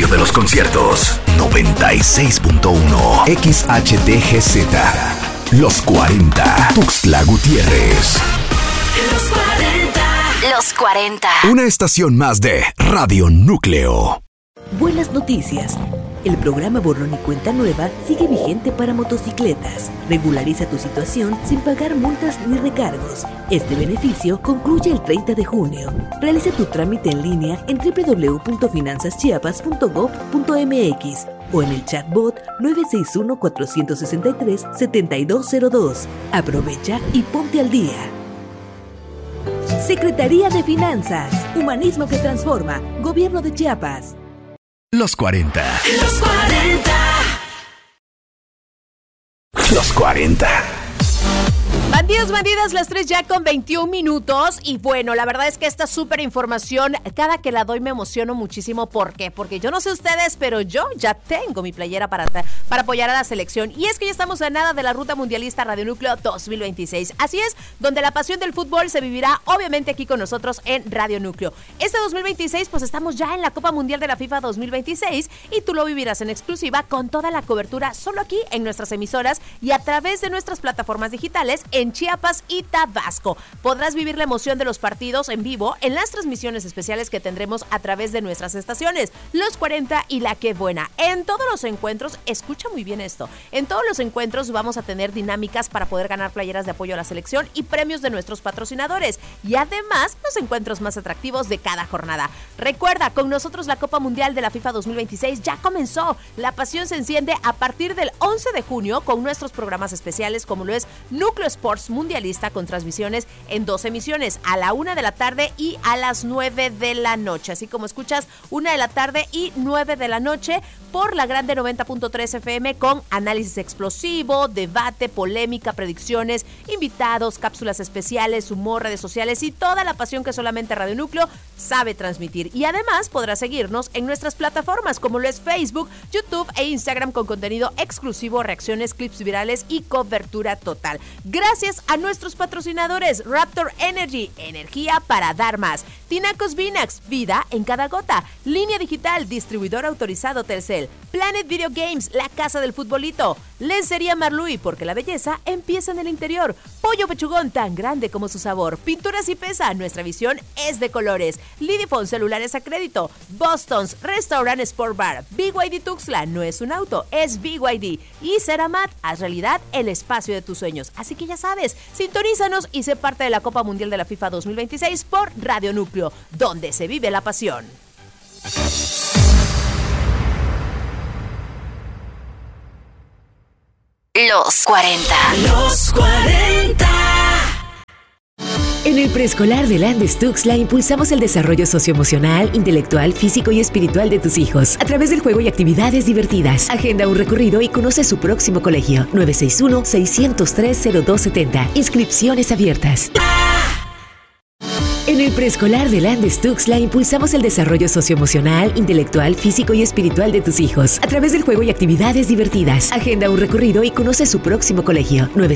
de los conciertos. 96.1 XHTGZ. Los 40. Tuxtla Gutiérrez. Los 40. Los 40. Una estación más de Radio Núcleo. Buenas noticias. El programa Borrón y Cuenta Nueva sigue vigente para motocicletas. Regulariza tu situación sin pagar multas ni recargos. Este beneficio concluye el 30 de junio. Realiza tu trámite en línea en www.finanzaschiapas.gov.mx o en el chatbot 961-463-7202. Aprovecha y ponte al día. Secretaría de Finanzas. Humanismo que transforma. Gobierno de Chiapas. Los 40. Los 40. Los 40. Bandidos, bandidas, las 3 ya con 21 minutos. Y bueno, la verdad es que esta súper información, cada que la doy me emociono muchísimo. ¿Por qué? Porque yo no sé ustedes, pero yo ya tengo mi playera para apoyar a la selección. Y es que ya estamos a nada de la Ruta Mundialista Radio Núcleo 2026. Así es, donde la pasión del fútbol se vivirá obviamente aquí con nosotros en Radio Núcleo. Este 2026 pues estamos ya en la Copa Mundial de la FIFA 2026 y tú lo vivirás en exclusiva con toda la cobertura solo aquí en nuestras emisoras y a través de nuestras plataformas digitales en Chiapas y Tabasco. Podrás vivir la emoción de los partidos en vivo en las transmisiones especiales que tendremos a través de nuestras estaciones, Los 40 y La Que Buena. En todos los encuentros, escucha muy bien esto, en todos los encuentros vamos a tener dinámicas para poder ganar playeras de apoyo a la selección y premios de nuestros patrocinadores y además los encuentros más atractivos de cada jornada. Recuerda, con nosotros la Copa Mundial de la FIFA 2026 ya comenzó. La pasión se enciende a partir del 11 de junio con nuestros programas especiales como lo es Núcleo Sports Mundialista con transmisiones en 2 emisiones, a la 1 de la tarde y a las 9 de la noche. Así como escuchas, 1 de la tarde y 9 de la noche por la Grande 90.3 FM con análisis explosivo, debate, polémica, predicciones, invitados, cápsulas especiales, humor, redes sociales y toda la pasión que solamente Radio Núcleo sabe transmitir. Y además podrás seguirnos en nuestras plataformas como lo es Facebook, YouTube e Instagram con contenido exclusivo, reacciones, clips virales y cobertura total. Gracias a nuestros patrocinadores: Raptor Energy, energía para dar más; Tinacos Vinax, vida en cada gota; Línea Digital, distribuidor autorizado Telcel; Planet Video Games, la casa del futbolito; Lencería Marluy, porque la belleza empieza en el interior; Pollo Pechugón, tan grande como su sabor; Pinturas y Pesa, nuestra visión es de colores; Lidifone, celulares a crédito; Boston's, Restaurant Sport Bar; BYD Tuxtla, no es un auto, es BYD; y Ceramat, haz realidad el espacio de tus sueños. Así que ya sabes, sintonízanos y sé parte de la Copa Mundial de la FIFA 2026 por Radio Núcleo, donde se vive la pasión. Los 40. Los 40. En el preescolar de Landes Tuxtla impulsamos el desarrollo socioemocional, intelectual, físico y espiritual de tus hijos a través del juego y actividades divertidas. Agenda un recorrido y conoce su próximo colegio. 961-603-0270. Inscripciones abiertas. En el preescolar de Landes Tuxtla impulsamos el desarrollo socioemocional, intelectual, físico y espiritual de tus hijos a través del juego y actividades divertidas. Agenda un recorrido y conoce su próximo colegio.